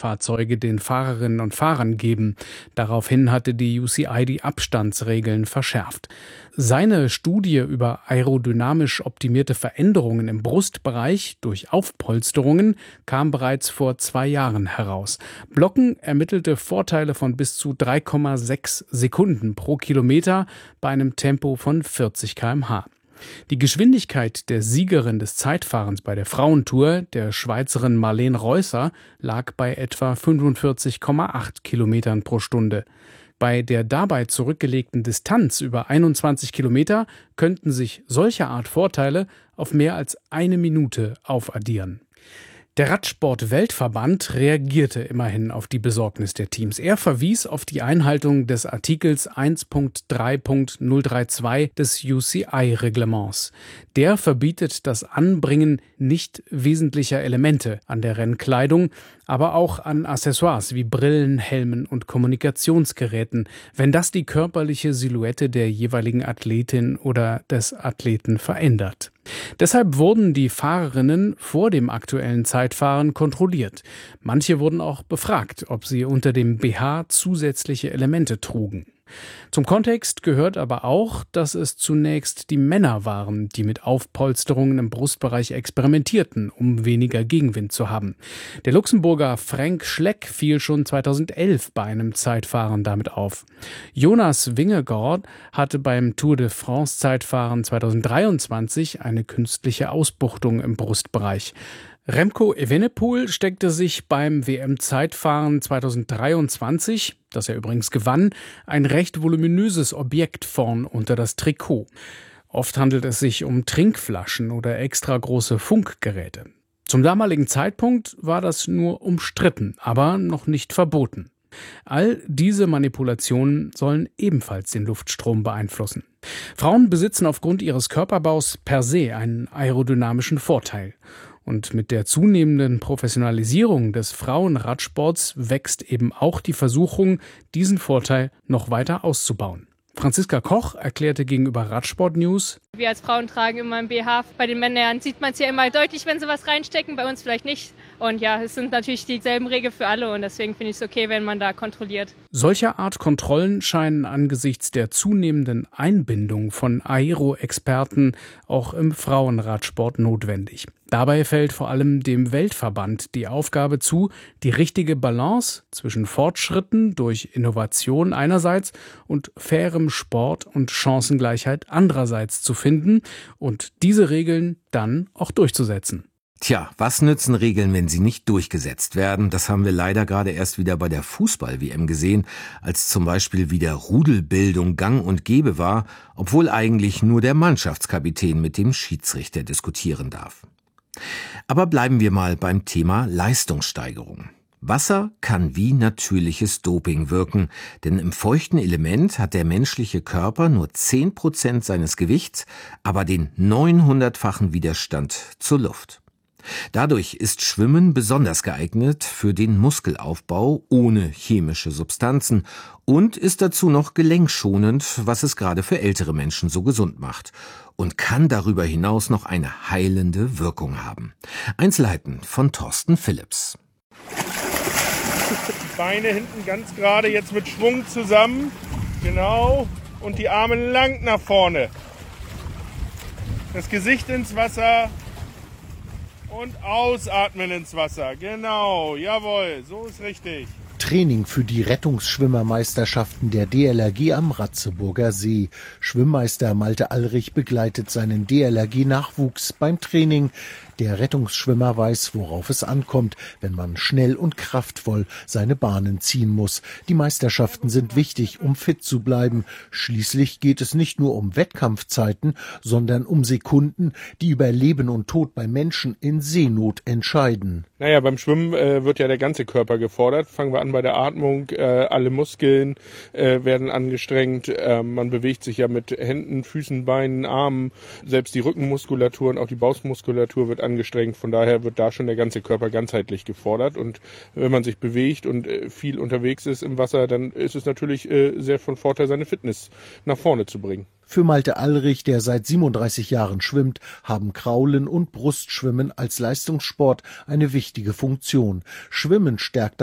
Sportfahrzeuge den Fahrerinnen und Fahrern geben. Daraufhin hatte die UCI die Abstandsregeln verschärft. Seine Studie über aerodynamisch optimierte Veränderungen im Brustbereich durch Aufpolsterungen kam bereits vor 2 Jahren heraus. Blocken ermittelte Vorteile von bis zu 3,6 Sekunden pro Kilometer bei einem Tempo von 40 km/h. Die Geschwindigkeit der Siegerin des Zeitfahrens bei der Frauentour, der Schweizerin Marleen Reusser, lag bei etwa 45,8 Kilometern pro Stunde. Bei der dabei zurückgelegten Distanz über 21 Kilometer könnten sich solcher Art Vorteile auf mehr als 1 Minute aufaddieren. Der Radsport-Weltverband reagierte immerhin auf die Besorgnis der Teams. Er verwies auf die Einhaltung des Artikels 1.3.032 des UCI-Reglements. Der verbietet das Anbringen nicht wesentlicher Elemente an der Rennkleidung, aber auch an Accessoires wie Brillen, Helmen und Kommunikationsgeräten, wenn das die körperliche Silhouette der jeweiligen Athletin oder des Athleten verändert. Deshalb wurden die Fahrerinnen vor dem aktuellen Zeitfahren kontrolliert. Manche wurden auch befragt, ob sie unter dem BH zusätzliche Elemente trugen. Zum Kontext gehört aber auch, dass es zunächst die Männer waren, die mit Aufpolsterungen im Brustbereich experimentierten, um weniger Gegenwind zu haben. Der Luxemburger Frank Schleck fiel schon 2011 bei einem Zeitfahren damit auf. Jonas Vingegaard hatte beim Tour de France Zeitfahren 2023 eine künstliche Ausbuchtung im Brustbereich. Remco Evenepoel steckte sich beim WM-Zeitfahren 2023, das er übrigens gewann, ein recht voluminöses Objekt vorn unter das Trikot. Oft handelt es sich um Trinkflaschen oder extra große Funkgeräte. Zum damaligen Zeitpunkt war das nur umstritten, aber noch nicht verboten. All diese Manipulationen sollen ebenfalls den Luftstrom beeinflussen. Frauen besitzen aufgrund ihres Körperbaus per se einen aerodynamischen Vorteil. Und mit der zunehmenden Professionalisierung des Frauenradsports wächst eben auch die Versuchung, diesen Vorteil noch weiter auszubauen. Franziska Koch erklärte gegenüber Radsport News: Wir als Frauen tragen immer ein BH. Bei den Männern sieht man es ja immer deutlich, wenn sie was reinstecken, bei uns vielleicht nicht. Und ja, es sind natürlich dieselben Regeln für alle und deswegen finde ich es okay, wenn man da kontrolliert. Solcher Art Kontrollen scheinen angesichts der zunehmenden Einbindung von Aero-Experten auch im Frauenradsport notwendig. Dabei fällt vor allem dem Weltverband die Aufgabe zu, die richtige Balance zwischen Fortschritten durch Innovation einerseits und fairem Sport und Chancengleichheit andererseits zu finden und diese Regeln dann auch durchzusetzen. Tja, was nützen Regeln, wenn sie nicht durchgesetzt werden? Das haben wir leider gerade erst wieder bei der Fußball-WM gesehen, als zum Beispiel wieder Rudelbildung gang und gäbe war, obwohl eigentlich nur der Mannschaftskapitän mit dem Schiedsrichter diskutieren darf. Aber bleiben wir mal beim Thema Leistungssteigerung. Wasser kann wie natürliches Doping wirken, denn im feuchten Element hat der menschliche Körper nur 10% seines Gewichts, aber den 900-fachen Widerstand zur Luft. Dadurch ist Schwimmen besonders geeignet für den Muskelaufbau ohne chemische Substanzen und ist dazu noch gelenkschonend, was es gerade für ältere Menschen so gesund macht und kann darüber hinaus noch eine heilende Wirkung haben. Einzelheiten von Thorsten Phillips. Die Beine hinten ganz gerade, jetzt mit Schwung zusammen, genau, und die Arme lang nach vorne. Das Gesicht ins Wasser. Und ausatmen ins Wasser. Genau, jawohl, so ist richtig. Training für die Rettungsschwimmermeisterschaften der DLRG am Ratzeburger See. Schwimmmeister Malte Allrich begleitet seinen DLRG-Nachwuchs beim Training. Der Rettungsschwimmer weiß, worauf es ankommt, wenn man schnell und kraftvoll seine Bahnen ziehen muss. Die Meisterschaften sind wichtig, um fit zu bleiben. Schließlich geht es nicht nur um Wettkampfzeiten, sondern um Sekunden, die über Leben und Tod bei Menschen in Seenot entscheiden. Naja, beim Schwimmen wird ja der ganze Körper gefordert. Fangen wir an bei der Atmung. Alle Muskeln werden angestrengt. Man bewegt sich ja mit Händen, Füßen, Beinen, Armen. Selbst die Rückenmuskulatur und auch die Bauchmuskulatur wird angestrengt. Von daher wird da schon der ganze Körper ganzheitlich gefordert. Und wenn man sich bewegt und viel unterwegs ist im Wasser, dann ist es natürlich sehr von Vorteil, seine Fitness nach vorne zu bringen. Für Malte Allrich, der seit 37 Jahren schwimmt, haben Kraulen und Brustschwimmen als Leistungssport eine wichtige Funktion. Schwimmen stärkt